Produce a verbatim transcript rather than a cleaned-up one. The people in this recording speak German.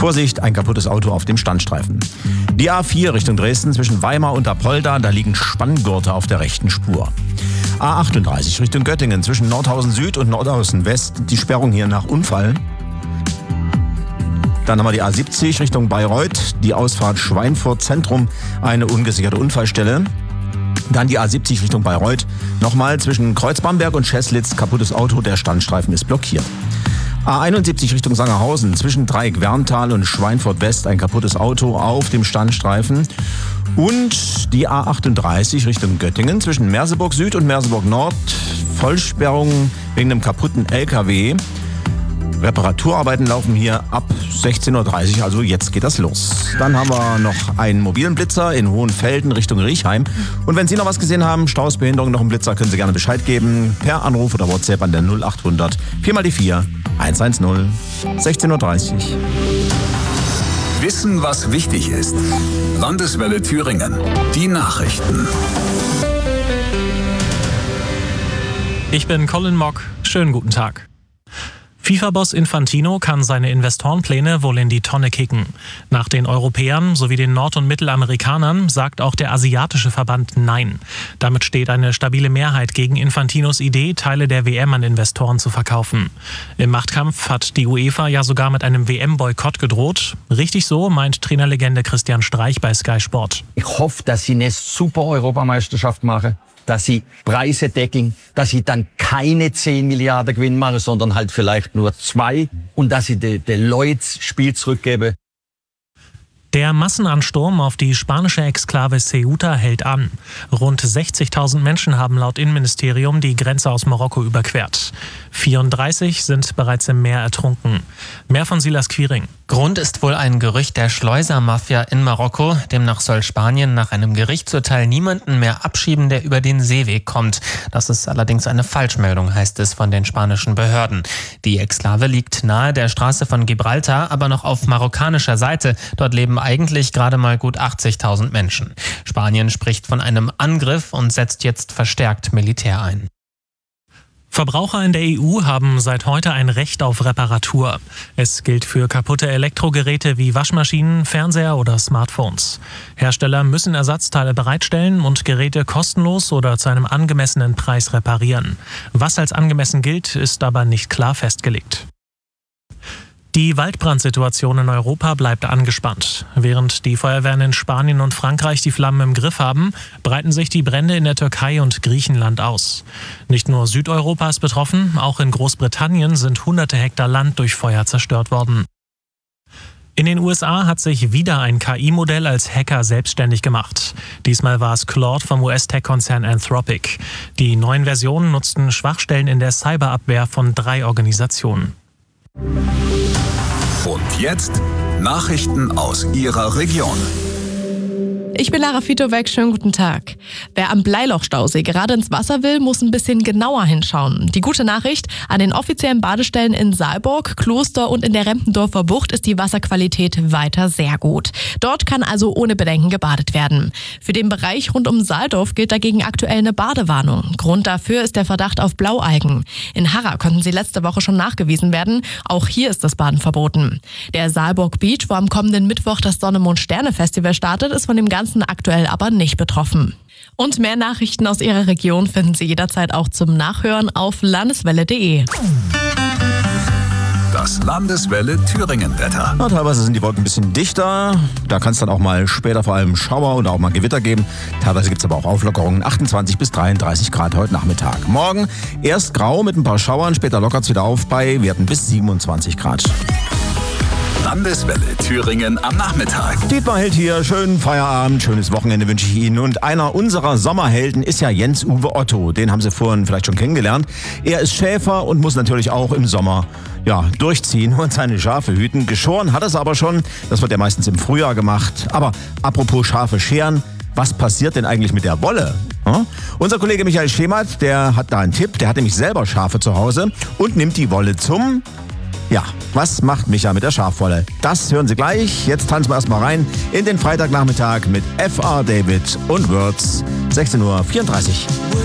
Vorsicht, ein kaputtes Auto auf dem Standstreifen. Die A vier Richtung Dresden zwischen Weimar und Apolda, da liegen Spanngurte auf der rechten Spur. A achtunddreißig Richtung Göttingen zwischen Nordhausen Süd und Nordhausen West, die Sperrung hier nach Unfall. Dann haben wir die A siebzig Richtung Bayreuth, die Ausfahrt Schweinfurt Zentrum, eine ungesicherte Unfallstelle. Dann die A siebzig Richtung Bayreuth, nochmal zwischen Kreuzbamberg und Scheslitz, kaputtes Auto, der Standstreifen ist blockiert. A einundsiebzig Richtung Sangerhausen, zwischen Dreieck-Werntal und Schweinfurt West, ein kaputtes Auto auf dem Standstreifen. Und die A achtunddreißig Richtung Göttingen, zwischen Merseburg Süd und Merseburg Nord, Vollsperrung wegen einem kaputten L K W. Reparaturarbeiten laufen hier ab sechzehn Uhr dreißig, also jetzt geht das los. Dann haben wir noch einen mobilen Blitzer in Hohenfelden Richtung Riechheim. Und wenn Sie noch was gesehen haben, Staus, Behinderung, noch einen Blitzer, können Sie gerne Bescheid geben. Per Anruf oder WhatsApp an der null achthundert vier mal die vier hundertzehn, sechzehn Uhr dreißig. Wissen, was wichtig ist. Landeswelle Thüringen. Die Nachrichten. Ich bin Colin Mock. Schönen guten Tag. FIFA-Boss Infantino kann seine Investorenpläne wohl in die Tonne kicken. Nach den Europäern sowie den Nord- und Mittelamerikanern sagt auch der asiatische Verband Nein. Damit steht eine stabile Mehrheit gegen Infantinos Idee, Teile der W M an Investoren zu verkaufen. Im Machtkampf hat die UEFA ja sogar mit einem W M-Boykott gedroht. Richtig so, meint Trainerlegende Christian Streich bei Sky Sport. Ich hoffe, dass sie eine super Europameisterschaft machen, dass sie Preise decken, dass sie dann keine zehn Milliarden Gewinn machen, sondern halt vielleicht nur zwei und dass sie den de Leuten das Spiel zurückgeben. Der Massenansturm auf die spanische Exklave Ceuta hält an. Rund sechzigtausend Menschen haben laut Innenministerium die Grenze aus Marokko überquert. vierunddreißig sind bereits im Meer ertrunken. Mehr von Silas Quiring. Grund ist wohl ein Gerücht der Schleusermafia in Marokko. Demnach soll Spanien nach einem Gerichtsurteil niemanden mehr abschieben, der über den Seeweg kommt. Das ist allerdings eine Falschmeldung, heißt es von den spanischen Behörden. Die Exklave liegt nahe der Straße von Gibraltar, aber noch auf marokkanischer Seite. Dort leben eigentlich gerade mal gut achtzigtausend Menschen. Spanien spricht von einem Angriff und setzt jetzt verstärkt Militär ein. Verbraucher in der E U haben seit heute ein Recht auf Reparatur. Es gilt für kaputte Elektrogeräte wie Waschmaschinen, Fernseher oder Smartphones. Hersteller müssen Ersatzteile bereitstellen und Geräte kostenlos oder zu einem angemessenen Preis reparieren. Was als angemessen gilt, ist aber nicht klar festgelegt. Die Waldbrandsituation in Europa bleibt angespannt. Während die Feuerwehren in Spanien und Frankreich die Flammen im Griff haben, breiten sich die Brände in der Türkei und Griechenland aus. Nicht nur Südeuropa ist betroffen, auch in Großbritannien sind hunderte Hektar Land durch Feuer zerstört worden. In den U S A hat sich wieder ein K I-Modell als Hacker selbstständig gemacht. Diesmal war es Claude vom U S-Tech-Konzern Anthropic. Die neuen Versionen nutzten Schwachstellen in der Cyberabwehr von drei Organisationen. Und jetzt Nachrichten aus Ihrer Region. Ich bin Lara Fitowek, schönen guten Tag. Wer am Bleilochstausee gerade ins Wasser will, muss ein bisschen genauer hinschauen. Die gute Nachricht, an den offiziellen Badestellen in Saalburg, Kloster und in der Rempendorfer Bucht ist die Wasserqualität weiter sehr gut. Dort kann also ohne Bedenken gebadet werden. Für den Bereich rund um Saaldorf gilt dagegen aktuell eine Badewarnung. Grund dafür ist der Verdacht auf Blaualgen. In Harra konnten sie letzte Woche schon nachgewiesen werden. Auch hier ist das Baden verboten. Der Saalburg Beach, wo am kommenden Mittwoch das Sonne-Mond-Sterne-Festival startet, ist von dem Ganzen aktuell aber nicht betroffen. Und mehr Nachrichten aus Ihrer Region finden Sie jederzeit auch zum Nachhören auf landeswelle punkt de. Das Landeswelle Thüringen-Wetter. Ja, teilweise sind die Wolken ein bisschen dichter. Da kann es dann auch mal später vor allem Schauer und auch mal Gewitter geben. Teilweise gibt es aber auch Auflockerungen. achtundzwanzig bis dreiunddreißig Grad heute Nachmittag. Morgen erst grau mit ein paar Schauern, später lockert es wieder auf bei Werten bis siebenundzwanzig Grad. Landeswelle Thüringen am Nachmittag. Dietmar Held hier, schönen Feierabend, schönes Wochenende wünsche ich Ihnen. Und einer unserer Sommerhelden ist ja Jens-Uwe Otto. Den haben Sie vorhin vielleicht schon kennengelernt. Er ist Schäfer und muss natürlich auch im Sommer ja, durchziehen und seine Schafe hüten. Geschoren hat es aber schon. Das wird ja meistens im Frühjahr gemacht. Aber apropos Schafe scheren, was passiert denn eigentlich mit der Wolle? Hm? Unser Kollege Michael Schemert, der hat da einen Tipp. Der hat nämlich selber Schafe zu Hause und nimmt die Wolle zum... Ja, was macht Micha mit der Schafwolle? Das hören Sie gleich. Jetzt tanzen wir erstmal rein in den Freitagnachmittag mit F R David und Words. sechzehn Uhr vierunddreißig.